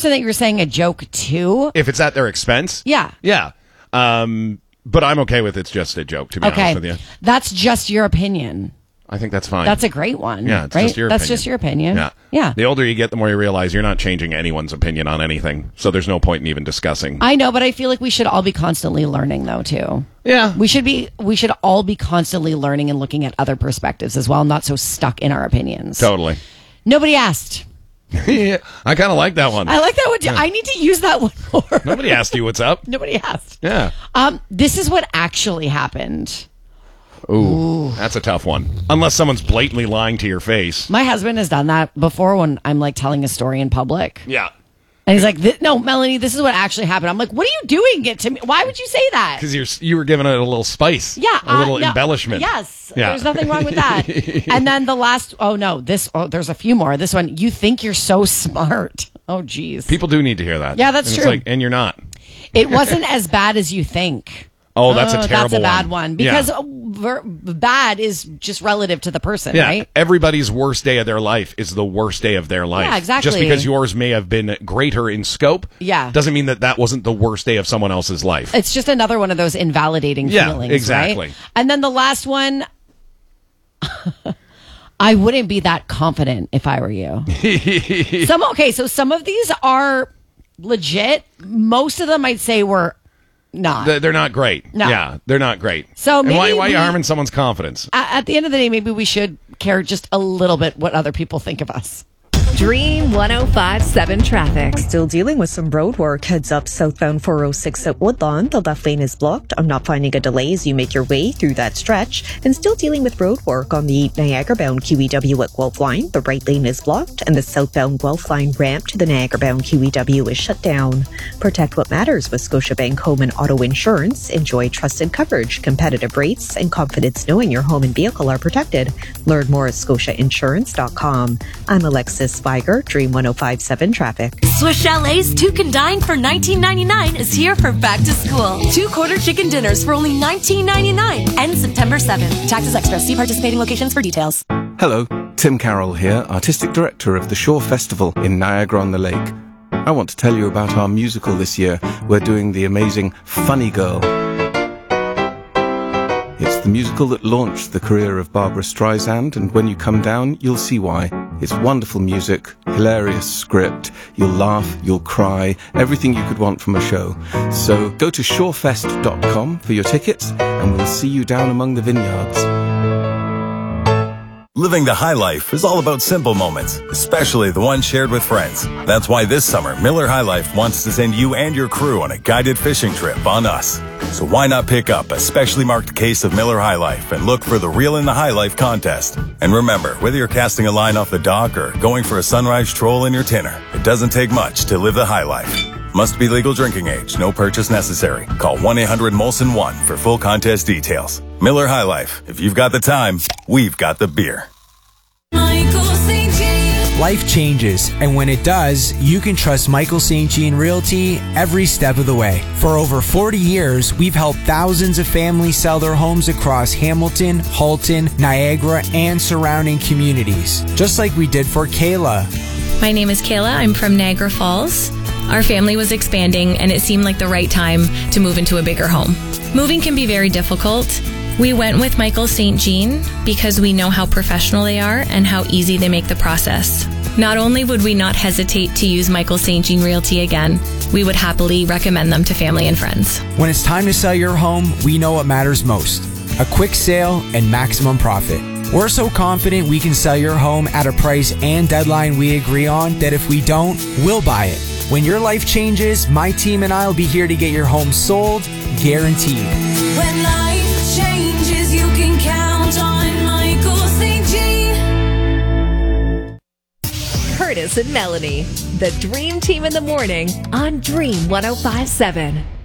person that you're saying a joke to. If it's at their expense? Yeah. Yeah. But I'm okay with it's just a joke, to be honest with you. That's just your opinion. I think that's fine. That's a great one. Yeah, it's right? just your opinion. That's just your opinion. Yeah. Yeah. The older you get, the more you realize you're not changing anyone's opinion on anything. So there's no point in even discussing. I know, but I feel like we should all be constantly learning, though, too. Yeah. We should all be constantly learning and looking at other perspectives as well, not so stuck in our opinions. Totally. Nobody asked. Yeah, I kind of like that one. I like that one, too. Yeah. I need to use that one more. Nobody asked you what's up. Nobody asked. Yeah. This is what actually happened. Ooh, that's a tough one. Unless someone's blatantly lying to your face. My husband has done that before when I'm like telling a story in public. Yeah. And he's like, no, Melanie, this is what actually happened. I'm like, what are you doing? Get to me. Why would you say that? Because you were giving it a little spice. Yeah. A little embellishment. Yes. Yeah. There's nothing wrong with that. And then the last, there's a few more. This one, you think you're so smart. Oh, geez. People do need to hear that. Yeah, that's and true. It's like, and you're not. It wasn't as bad as you think. Oh, that's a terrible one. That's a bad one. Because bad is just relative to the person, right? Everybody's worst day of their life is the worst day of their life. Yeah, exactly. Just because yours may have been greater in scope doesn't mean that wasn't the worst day of someone else's life. It's just another one of those invalidating feelings, exactly. Right? And then the last one, I wouldn't be that confident if I were you. So some of these are legit. Most of them I'd say were not. They're not great. No. Yeah, they're not great. So and maybe why are you harming someone's confidence? At the end of the day, maybe we should care just a little bit what other people think of us. Dream 105.7 traffic. Still dealing with some road work. Heads up southbound 406 at Woodlawn. The left lane is blocked. I'm not finding a delay as you make your way through that stretch. And still dealing with road work on the Niagara-bound QEW at Guelph Line. The right lane is blocked and the southbound Guelph Line ramp to the Niagara-bound QEW is shut down. Protect what matters with Scotiabank Home and Auto Insurance. Enjoy trusted coverage, competitive rates, and confidence knowing your home and vehicle are protected. Learn more at scotiainsurance.com. I'm Alexis Spiger, Dream 105.7 traffic. Swiss Chalet's Two Can Dine for $19.99 is here for back to school. 2 quarter chicken dinners for only $19.99. Ends September 7th. Taxes extra. See participating locations for details. Hello, Tim Carroll here, Artistic Director of the Shore Festival in Niagara-on-the-Lake. I want to tell you about our musical this year. We're doing the amazing Funny Girl. It's the musical that launched the career of Barbara Streisand, and when you come down, you'll see why. It's wonderful music, hilarious script, you'll laugh, you'll cry, everything you could want from a show. So go to shorefest.com for your tickets, and we'll see you down among the vineyards. Living the high life is all about simple moments, especially the ones shared with friends. That's why this summer, Miller High Life wants to send you and your crew on a guided fishing trip on us. So why not pick up a specially marked case of Miller High Life and look for the Reel in the High Life contest. And remember, whether you're casting a line off the dock or going for a sunrise stroll in your tinner, it doesn't take much to live the high life. Must be legal drinking age. No purchase necessary. Call 1-800-MOLSON-1 for full contest details. Miller High Life. If you've got the time, we've got the beer. Life changes, and when it does, you can trust Michael St. Jean Realty every step of the way. For over 40 years, we've helped thousands of families sell their homes across Hamilton, Halton, Niagara, and surrounding communities. Just like we did for Kayla. My name is Kayla. I'm from Niagara Falls. Our family was expanding, and it seemed like the right time to move into a bigger home. Moving can be very difficult. We went with Michael St. Jean because we know how professional they are and how easy they make the process. Not only would we not hesitate to use Michael St. Jean Realty again, we would happily recommend them to family and friends. When it's time to sell your home, we know what matters most: a quick sale and maximum profit. We're so confident we can sell your home at a price and deadline we agree on that if we don't, we'll buy it. When your life changes, my team and I will be here to get your home sold, guaranteed. When life changes, you can count on Michael St. Jean. Curtis and Melanie, the Dream Team in the morning on Dream 105.7.